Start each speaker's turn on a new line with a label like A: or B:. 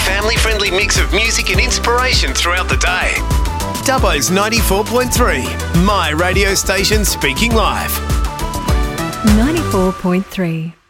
A: family-friendly mix of music and inspiration throughout the day. Dubbo's 94.3, my radio station speaking live.
B: 94.3.